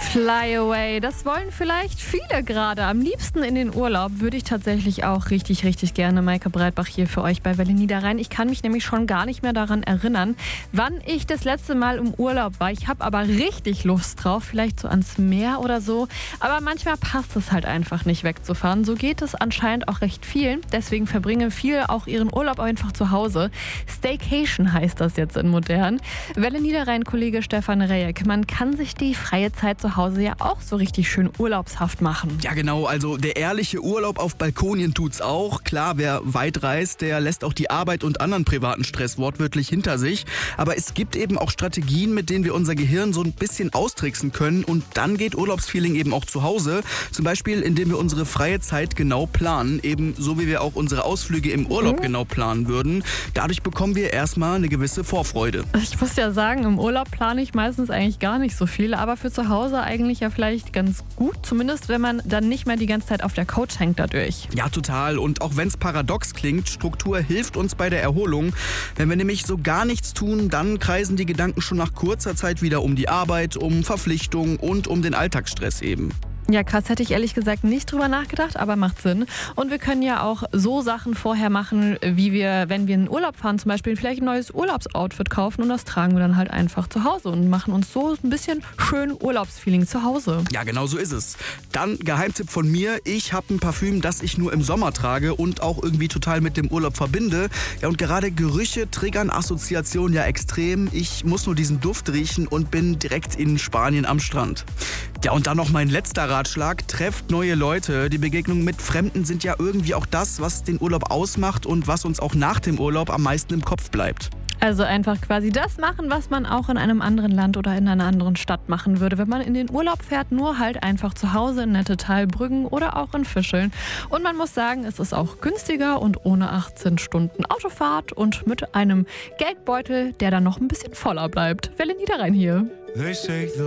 Fly away, das wollen vielleicht viele gerade. Am liebsten in den Urlaub würde ich tatsächlich auch richtig, richtig gerne. Maike Breitbach hier für euch bei Welle Niederrhein. Ich kann mich nämlich schon gar nicht mehr daran erinnern, wann ich das letzte Mal im Urlaub war. Ich habe aber richtig Lust drauf, vielleicht so ans Meer oder so. Aber manchmal passt es halt einfach nicht wegzufahren. So geht es anscheinend auch recht vielen. Deswegen verbringen viele auch ihren Urlaub einfach zu Hause. Staycation heißt das jetzt in modern. Welle Niederrhein-Kollege Stefan Rejek, man kann sich die freie Zeit zu Hause ja auch so richtig schön urlaubshaft machen. Ja genau, also der ehrliche Urlaub auf Balkonien tut's auch. Klar, wer weit reist, der lässt auch die Arbeit und anderen privaten Stress wortwörtlich hinter sich. Aber es gibt eben auch Strategien, mit denen wir unser Gehirn so ein bisschen austricksen können. Und dann geht Urlaubsfeeling eben auch zu Hause. Zum Beispiel, indem wir unsere freie Zeit genau planen. Eben so, wie wir auch unsere Ausflüge im Urlaub genau planen würden. Dadurch bekommen wir erstmal eine gewisse Vorfreude. Ich muss ja sagen, im Urlaub plane ich meistens eigentlich gar nicht so viel. Aber für zu Hause eigentlich ja vielleicht ganz gut. Zumindest, wenn man dann nicht mehr die ganze Zeit auf der Couch hängt dadurch. Ja, total. Und auch wenn es paradox klingt, Struktur hilft uns bei der Erholung. Wenn wir nämlich so gar nichts tun, dann kreisen die Gedanken schon nach kurzer Zeit wieder um die Arbeit, um Verpflichtungen und um den Alltagsstress eben. Ja, krass, hätte ich ehrlich gesagt nicht drüber nachgedacht, aber macht Sinn. Und wir können ja auch so Sachen vorher machen, wie wir, wenn wir in den Urlaub fahren, zum Beispiel vielleicht ein neues Urlaubsoutfit kaufen und das tragen wir dann halt einfach zu Hause und machen uns so ein bisschen schön Urlaubsfeeling zu Hause. Ja, genau so ist es. Dann Geheimtipp von mir, ich habe ein Parfüm, das ich nur im Sommer trage und auch irgendwie total mit dem Urlaub verbinde. Ja, und gerade Gerüche triggern Assoziationen ja extrem. Ich muss nur diesen Duft riechen und bin direkt in Spanien am Strand. Ja, und dann noch mein letzter Ratschlag, trefft neue Leute. Die Begegnungen mit Fremden sind ja irgendwie auch das, was den Urlaub ausmacht und was uns auch nach dem Urlaub am meisten im Kopf bleibt. Also einfach quasi das machen, was man auch in einem anderen Land oder in einer anderen Stadt machen würde, wenn man in den Urlaub fährt, nur halt einfach zu Hause in Nettetal-Brüggen oder auch in Fischeln. Und man muss sagen, es ist auch günstiger und ohne 18 Stunden Autofahrt und mit einem Geldbeutel, der dann noch ein bisschen voller bleibt. Welle Niederrhein hier.